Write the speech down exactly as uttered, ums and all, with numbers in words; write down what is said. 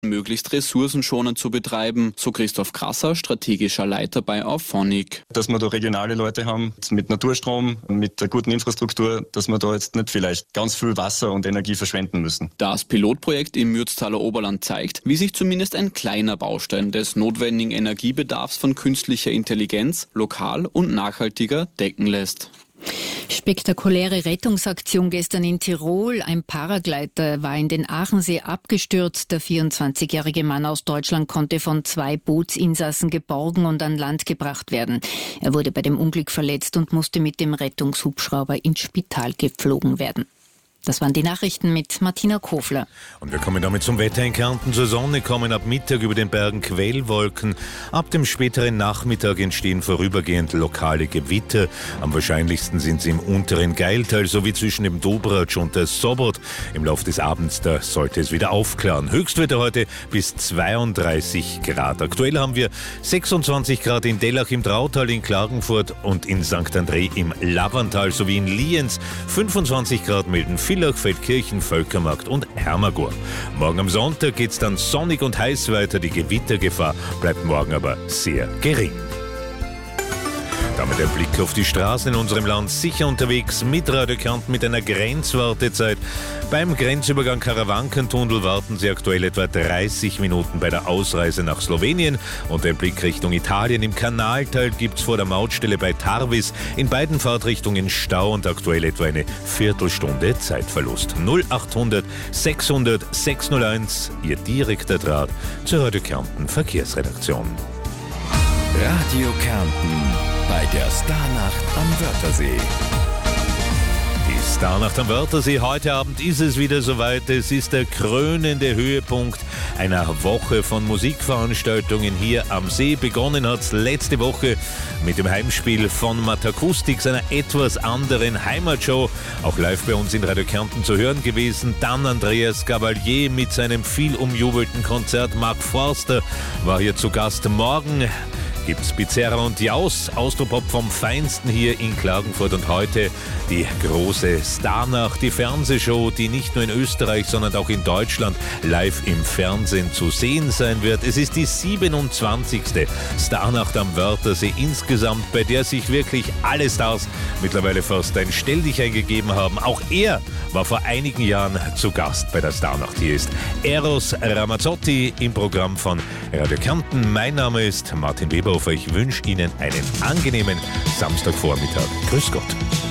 möglichst ressourcenschonend zu betreiben, so Christoph Krasser, strategischer Leiter bei Auphonic. Dass wir da regionale Leute haben, mit Naturstrom, mit der guten Infrastruktur, dass wir da jetzt nicht vielleicht ganz viel Wasser und Energie verschwenden müssen. Das Pilotprojekt im Mürztaler Oberland zeigt, wie sich zumindest ein kleiner Baustein des notwendigen Energiebedarfs von künstlicher Intelligenz lokal und nachhaltiger decken lässt. Spektakuläre Rettungsaktion gestern in Tirol. Ein Paragleiter war in den Aachensee abgestürzt. Der vierundzwanzigjährige Mann aus Deutschland konnte von zwei Bootsinsassen geborgen und an Land gebracht werden. Er wurde bei dem Unglück verletzt und musste mit dem Rettungshubschrauber ins Spital geflogen werden. Das waren die Nachrichten mit Martina Kofler. Und wir kommen damit zum Wetter in Kärnten. Zur Sonne kommen ab Mittag über den Bergen Quellwolken. Ab dem späteren Nachmittag entstehen vorübergehend lokale Gewitter. Am wahrscheinlichsten sind sie im unteren Geiltal sowie zwischen dem Dobratsch und der Sobot. Im Laufe des Abends da sollte es wieder aufklaren. Höchstwetter heute bis zweiunddreißig Grad. Aktuell haben wir sechsundzwanzig Grad in Dellach im Trautal, in Klagenfurt und in Sankt André im Lavantal sowie in Lienz. fünfundzwanzig Grad melden Villach, Feldkirchen, Völkermarkt und Hermagor. Morgen am Sonntag geht's dann sonnig und heiß weiter. Die Gewittergefahr bleibt morgen aber sehr gering. Damit ein Blick auf die Straßen in unserem Land. Sicher unterwegs mit Radio Kärnten mit einer Grenzwartezeit. Beim Grenzübergang Karawankentunnel warten Sie aktuell etwa dreißig Minuten bei der Ausreise nach Slowenien. Und ein Blick Richtung Italien. Im Kanalteil gibt's vor der Mautstelle bei Tarvis in beiden Fahrtrichtungen Stau und aktuell etwa eine Viertelstunde Zeitverlust. null achthundert sechshundert sechshunderteins, Ihr direkter Draht zur Radio Kärnten Verkehrsredaktion. Radio Kärnten bei der Starnacht am Wörthersee. Die Starnacht am Wörthersee. Heute Abend ist es wieder soweit. Es ist der krönende Höhepunkt einer Woche von Musikveranstaltungen hier am See. Begonnen hat es letzte Woche mit dem Heimspiel von Matakustik, seiner etwas anderen Heimatshow. Auch live bei uns in Radio Kärnten zu hören gewesen. Dann Andreas Gavalier mit seinem viel umjubelten Konzert. Mark Forster war hier zu Gast. Morgen gibt's Bizarra und Jaus, Austropop vom Feinsten hier in Klagenfurt. Und heute die große Starnacht, die Fernsehshow, die nicht nur in Österreich, sondern auch in Deutschland live im Fernsehen zu sehen sein wird. Es ist die siebenundzwanzigste Starnacht am Wörthersee insgesamt, bei der sich wirklich alle Stars mittlerweile fast ein Stelldich eingegeben haben. Auch er war vor einigen Jahren zu Gast bei der Starnacht. Hier ist Eros Ramazzotti im Programm von Radio Kärnten. Mein Name ist Martin Weber. Ich wünsche Ihnen einen angenehmen Samstagvormittag. Grüß Gott.